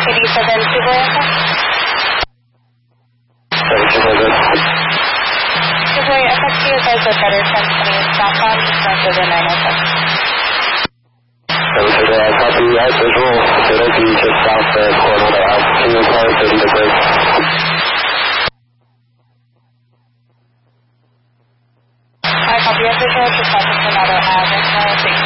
87 Subaru. 7 Subaru FXT advised that better 1020 southbound, just north of the 907. 7 copy, as visual, Fidelity just south of Coronado Ave. Can you apply 30 degrees? I copy as visual, just south of Coronado Ave,